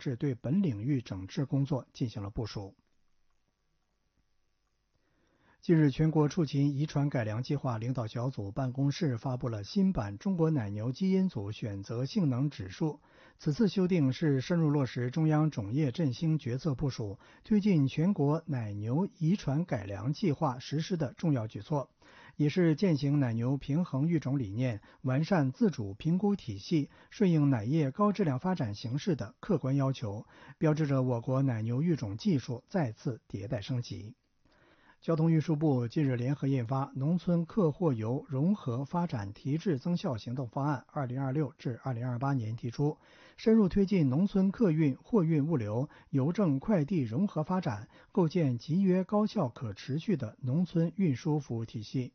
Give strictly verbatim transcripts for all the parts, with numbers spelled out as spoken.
是对本领域整治工作进行了部署。近日，全国畜禽遗传改良计划领导小组办公室发布了新版中国奶牛基因组选择性能指数。此次修订是深入落实中央种业振兴决策部署，推进全国奶牛遗传改良计划实施的重要举措，也是践行奶牛平衡育种理念、完善自主评估体系、顺应奶业高质量发展形势的客观要求，标志着我国奶牛育种技术再次迭代升级。交通运输部近日联合印发《农村客货游融合发展提质增效行动方案（二零二六至二零二八年）》，提出深入推进农村客运、货运物流、邮政快递融合发展，构建集约高效可持续的农村运输服务体系。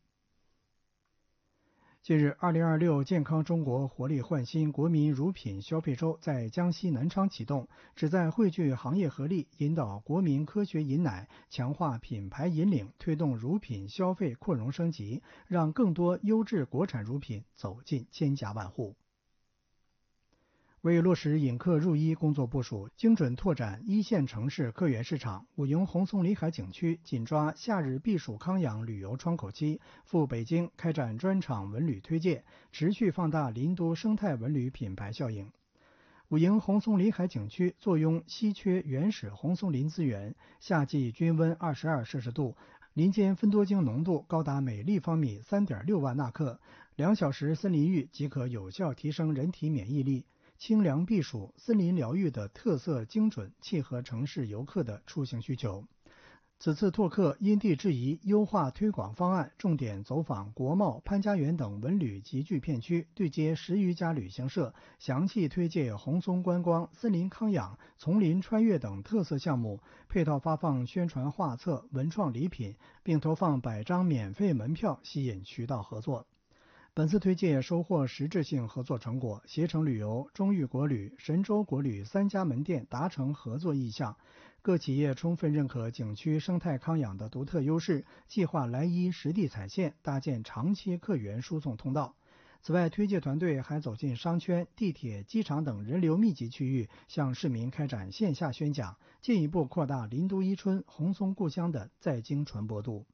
近日，二零二六健康中国活力焕新国民乳品消费周在江西南昌启动，旨在汇聚行业合力，引导国民科学饮奶，强化品牌引领，推动乳品消费扩容升级，让更多优质国产乳品走进千家万户。为落实引客入医工作部署，精准拓展一线城市客源市场，武营红松里海景区紧抓夏日避暑康养旅游窗口期，赴北京开展专场文旅推介，持续放大林都生态文旅品牌效应。武营红松里海景区坐拥稀缺原始红松林资源，夏季均温二十二摄氏度，林间芬多精浓度高达每立方米 三点六万纳克，两小时森林浴即可有效提升人体免疫力。清凉避暑、森林疗愈的特色精准，契合城市游客的出行需求。此次拓客因地制宜优化推广方案，重点走访国贸、潘家园等文旅集聚片区，对接十余家旅行社，详细推介红松观光、森林康养、丛林穿越等特色项目，配套发放宣传画册、文创礼品，并投放百张免费门票，吸引渠道合作。本次推介收获实质性合作成果，携程旅游、中裕国旅、神州国旅三家门店达成合作意向，各企业充分认可景区生态康养的独特优势，计划来一实地踩线，搭建长期客源输送通道。此外，推介团队还走进商圈、地铁、机场等人流密集区域，向市民开展线下宣讲，进一步扩大林都伊春、红松故乡的在京传播度。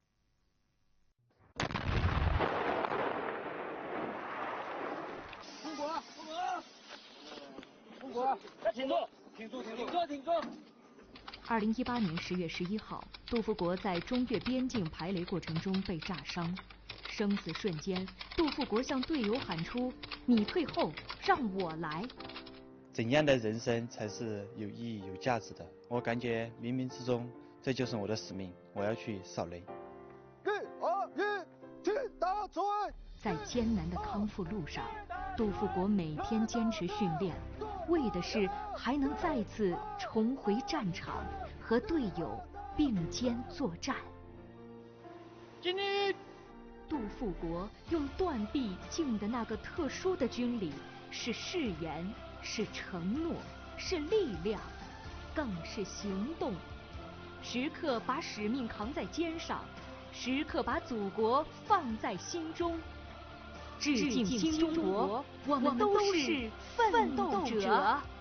挺住！挺住！挺住！挺住！ 二零一八年十月十一号，杜富国在中越边境排雷过程中被炸伤，生死瞬间，杜富国向队友喊出：“你退后，让我来。” 怎样的人生才是有意义、有价值的？我感觉冥冥之中，这就是我的使命，我要去扫雷。 一、二、一，请打出！ 在艰难的康复路上，杜富国每天坚持训练，为的是还能再次重回战场，和队友并肩作战。 敬礼！ 杜富国用断臂敬的那个特殊的军礼，是誓言，是承诺，是力量，更是行动。时刻把使命扛在肩上，时刻把祖国放在心中。致敬新中国，我们都是奋斗者。